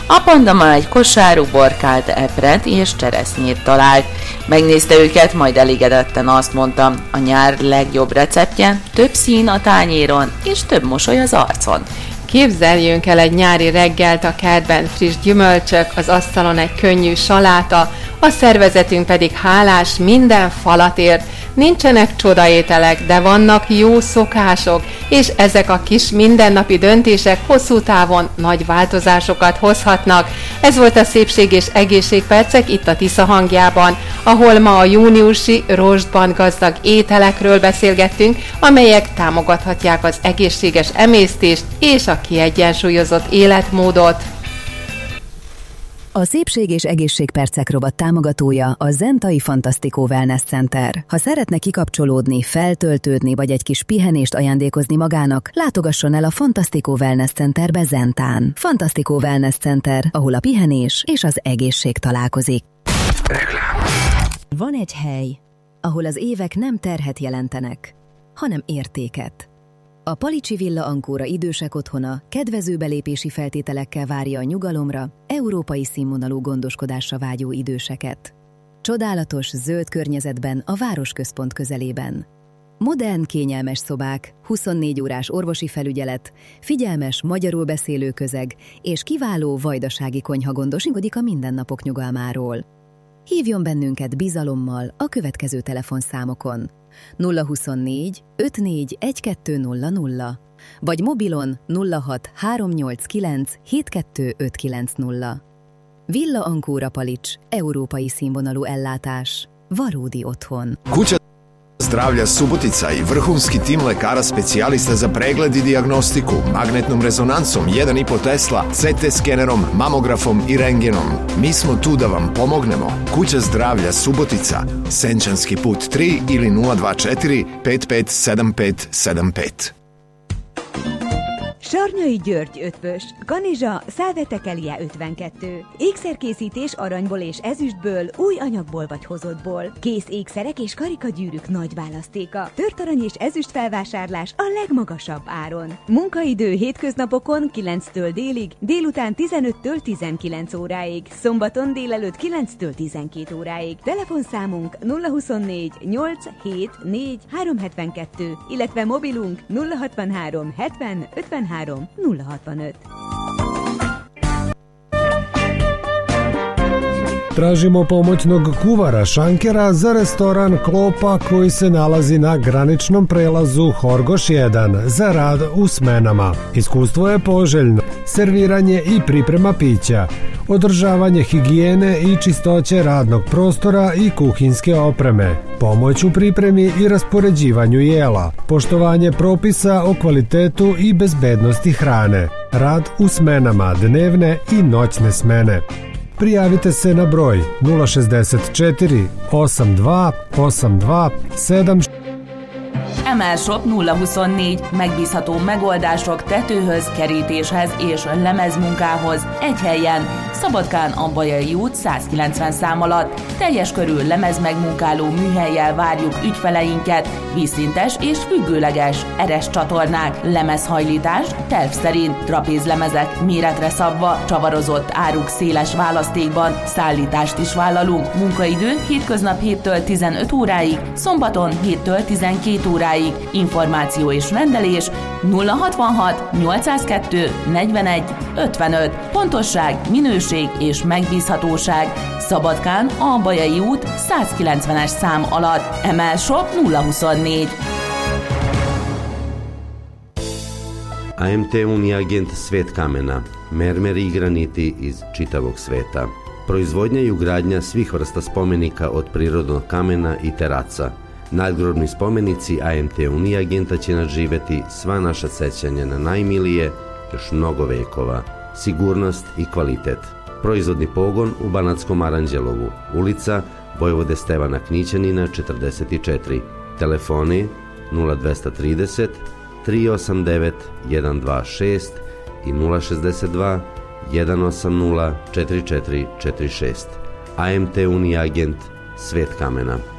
A panda egy kosár uborkált epret és cseresznyét talált. Megnézte őket, majd elégedetten azt mondta, a nyár legjobb receptje, több szín a tányéron és több mosoly az arcon. Képzeljünk el egy nyári reggelt a kertben, friss gyümölcsök, az asztalon egy könnyű saláta, a szervezetünk pedig hálás minden falatért. Nincsenek csodaételek, de vannak jó szokások, és ezek a kis mindennapi döntések hosszú távon nagy változásokat hozhatnak. Ez volt a Szépség és Egészségpercek itt a Tisza hangjában, ahol ma a júniusi rostban gazdag ételekről beszélgettünk, amelyek támogathatják az egészséges emésztést és a kiegyensúlyozott életmódot. A Szépség és Egészségpercek rovat támogatója a Zentai Fantasztikó Wellness Center. Ha szeretne kikapcsolódni, feltöltődni vagy egy kis pihenést ajándékozni magának, látogasson el a Fantasztikó Wellness Centerbe Zentán. Fantasztikó Wellness Center, ahol a pihenés és az egészség találkozik. Reklám. Van egy hely, ahol az évek nem terhet jelentenek, hanem értéket. A Palicsi Villa Ancora idősek otthona kedvező belépési feltételekkel várja a nyugalomra, európai színvonalú gondoskodásra vágyó időseket. Csodálatos, zöld környezetben a városközpont közelében. Modern, kényelmes szobák, 24 órás orvosi felügyelet, figyelmes, magyarul beszélő közeg és kiváló vajdasági konyha gondoskodik a mindennapok nyugalmáról. Hívjon bennünket bizalommal a következő telefonszámokon: 024 54 1200 vagy mobilon 06 389 72590. Villa Ancora Palics, európai színvonalú ellátás, valódi otthon. Kuća zdravlja Subotica i vrhunski tim lekara specijalista za pregled i dijagnostiku, magnetnom rezonancom 1,5 Tesla, CT skenerom, mamografom i rengenom. Mi smo tu da vam pomognemo. Kuća zdravlja Subotica, Senčanski put 3 ili 024 557575. Sarnyai György ötvös, Kanizsa, Szálvetekelie 52. Ékszerkészítés aranyból és ezüstből, új anyagból vagy hozottból. Kész ékszerek és karikagyűrűk nagy választéka. Tört arany és ezüst felvásárlás a legmagasabb áron. Munkaidő hétköznapokon 9-től délig, délután 15-től 19 óráig, szombaton délelőtt 9-től 12 óráig. Telefonszámunk 024 874 372, illetve mobilunk 063 70 53 065. Tražimo pomoćnog kuvara šankera za restoran Klopa koji se nalazi na graničnom prelazu Horgoš 1 za rad u smenama. Iskustvo je poželjno. Serviranje i priprema pića, održavanje higijene i čistoće radnog prostora i kuhinjske opreme, pomoć u pripremi i raspoređivanju jela, poštovanje propisa o kvalitetu i bezbednosti hrane, rad u smenama, dnevne i noćne smene. Prijavite se na broj 064 82 82 7. ML Shop 024. Megbízható megoldások tetőhöz, kerítéshez és lemezmunkához egy helyen. Szabadkán a Bajai út 190 szám alatt. Teljes körű lemezmegmunkáló műhellyel várjuk ügyfeleinket. Vízszintes és függőleges eres csatornák, lemezhajlítás terv szerint, trapézlemezek méretre szabva, csavarozott áruk széles választékban, szállítást is vállalunk. Munkaidő hétköznap 7-től 15 óráig, szombaton 7-től 12 óráig. Információ és rendelés 066 802 41 55. Pontosság, minőség és megbízhatóság. Szabadkán a Bajai út 190-es szám alatt. ML Shop 024. AMT Uniagent Svet kamena, mermeri i graniti iz čitavog sveta. Proizvodnja i ugradnja svih vrsta spomenika od prirodnog kamena i teraca. Nadgrobni spomenici AMT Uniagenta će nadživjeti sva naša sećanja na najmilije još mnogo vekova. Sigurnost i kvalitet. Proizvodni pogon u Banatskom Aranđelovu, ulica Vojvode Stevana Knićanina 44. Telefoni 0230 389 126 i 062 180 4446. AMT Uniagent Svet kamena.